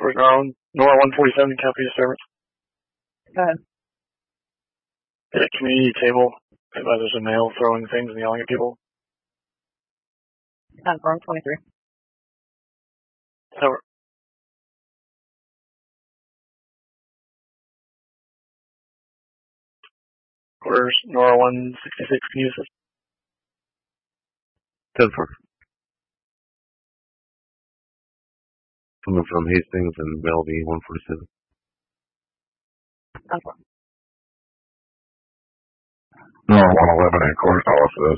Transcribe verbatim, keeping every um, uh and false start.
Course Nora Nora one forty-seven, copy disturbance. Go ahead. At a community table, there's a male throwing things and yelling at people. Confirm twenty-three. Over. Quarters Nora one sixty-six, can you assist? Confirm. Coming from Hastings and Bellevue one forty-seven. Confirm. Nora one eleven at course office.